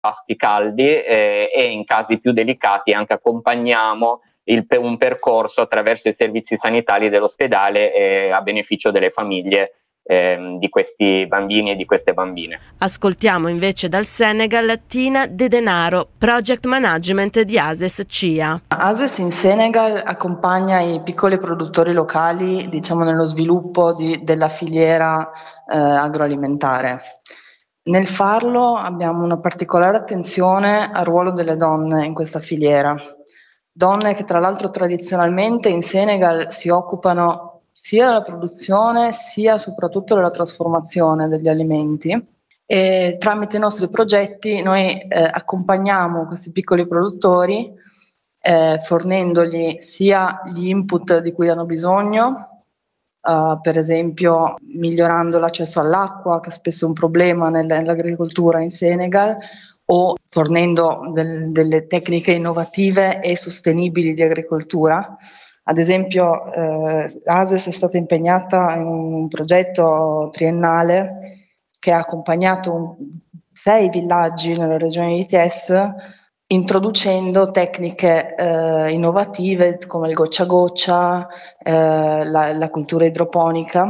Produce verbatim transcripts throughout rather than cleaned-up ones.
pasti caldi eh, e in casi più delicati anche accompagniamo il, un percorso attraverso i servizi sanitari dell'ospedale eh, a beneficio delle famiglie eh, di questi bambini e di queste bambine. Ascoltiamo invece dal Senegal Tina De Denaro, Project Management di ASES C I A. ASES in Senegal accompagna i piccoli produttori locali, diciamo, nello sviluppo di, della filiera eh, agroalimentare. Nel farlo abbiamo una particolare attenzione al ruolo delle donne in questa filiera. Donne che tra l'altro tradizionalmente in Senegal si occupano sia della produzione sia soprattutto della trasformazione degli alimenti, e tramite i nostri progetti noi eh, accompagniamo questi piccoli produttori eh, fornendogli sia gli input di cui hanno bisogno, Uh, per esempio migliorando l'accesso all'acqua, che spesso è un problema nell'agricoltura in Senegal, o fornendo del, delle tecniche innovative e sostenibili di agricoltura. Ad esempio eh, ASES è stata impegnata in un progetto triennale che ha accompagnato un, sei villaggi nella regione di Thiès, introducendo tecniche eh, innovative come il goccia a goccia, eh, la, la cultura idroponica,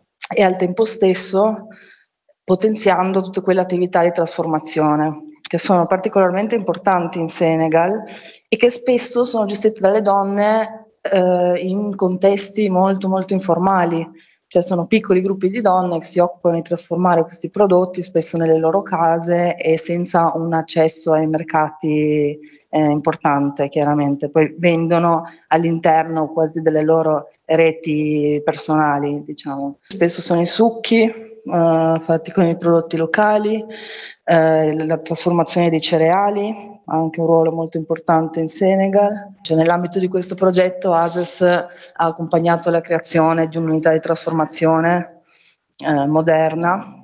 e al tempo stesso potenziando tutte quelle attività di trasformazione che sono particolarmente importanti in Senegal e che spesso sono gestite dalle donne eh, in contesti molto molto informali. Cioè sono piccoli gruppi di donne che si occupano di trasformare questi prodotti spesso nelle loro case e senza un accesso ai mercati eh, importante, chiaramente. Poi vendono all'interno quasi delle loro reti personali, diciamo. Spesso sono i succhi eh, fatti con i prodotti locali, eh, la trasformazione dei cereali, anche un ruolo molto importante in Senegal. Cioè, nell'ambito di questo progetto ASES ha accompagnato la creazione di un'unità di trasformazione eh, moderna,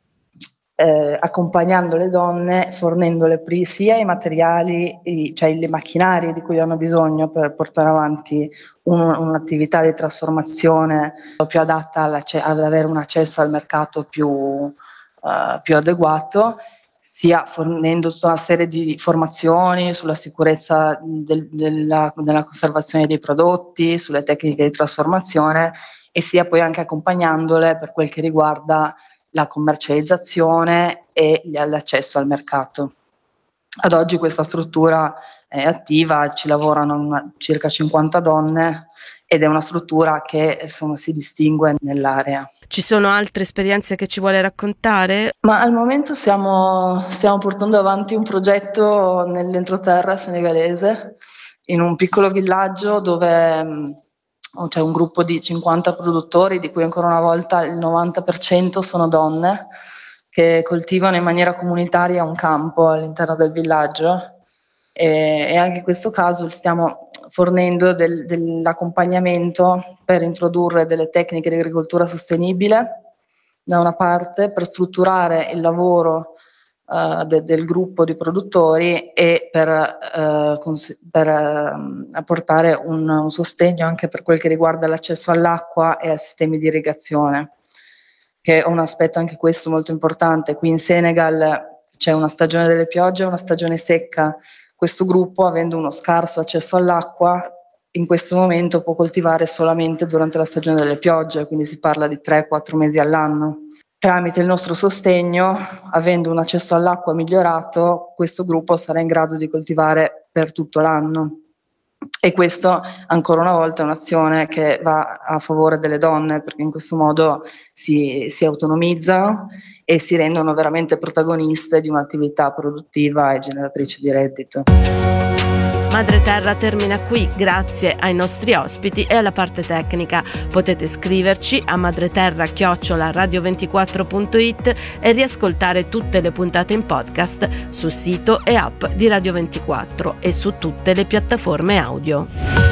eh, accompagnando le donne, fornendole sia i materiali, i, cioè le macchinari di cui hanno bisogno per portare avanti un, un'attività di trasformazione più adatta ad avere un accesso al mercato più, uh, più adeguato, sia fornendo tutta una serie di formazioni sulla sicurezza del, della, della conservazione dei prodotti, sulle tecniche di trasformazione, e sia poi anche accompagnandole per quel che riguarda la commercializzazione e l'accesso al mercato. Ad oggi questa struttura è attiva, ci lavorano una, circa cinquanta donne, ed è una struttura che insomma si distingue nell'area. Ci sono altre esperienze che ci vuole raccontare? Ma al momento stiamo, stiamo portando avanti un progetto nell'entroterra senegalese, in un piccolo villaggio dove mh, c'è un gruppo di cinquanta produttori, di cui ancora una volta il novanta per cento sono donne, che coltivano in maniera comunitaria un campo all'interno del villaggio. E, e anche in questo caso stiamo fornendo del, dell'accompagnamento per introdurre delle tecniche di agricoltura sostenibile da una parte, per strutturare il lavoro uh, de, del gruppo di produttori e per, uh, cons- per uh, apportare un, un sostegno anche per quel che riguarda l'accesso all'acqua e ai sistemi di irrigazione, che è un aspetto anche questo molto importante. Qui in Senegal c'è una stagione delle piogge e una stagione secca. Questo gruppo, avendo uno scarso accesso all'acqua, in questo momento può coltivare solamente durante la stagione delle piogge, quindi si parla di tre quattro mesi all'anno. Tramite il nostro sostegno, avendo un accesso all'acqua migliorato, questo gruppo sarà in grado di coltivare per tutto l'anno. E questo, ancora una volta, è un'azione che va a favore delle donne, perché in questo modo si, si autonomizzano e si rendono veramente protagoniste di un'attività produttiva e generatrice di reddito. Madre Terra termina qui, grazie ai nostri ospiti e alla parte tecnica. Potete scriverci a madreterra chiocciola radio ventiquattro punto it e riascoltare tutte le puntate in podcast sul sito e app di Radio ventiquattro e su tutte le piattaforme audio.